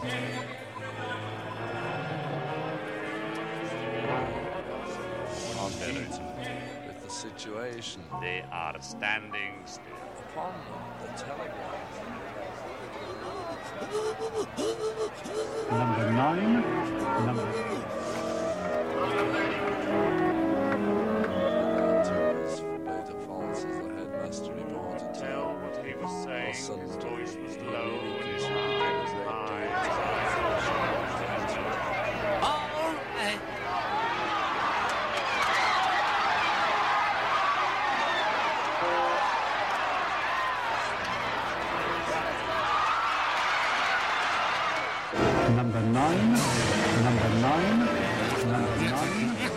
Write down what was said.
With the situation. They are standing still. Upon the telegraph. Number 9. Beta Falls as the headmaster reported. Tell what he was saying. His voice was low and his heart was high. All right. Number 9.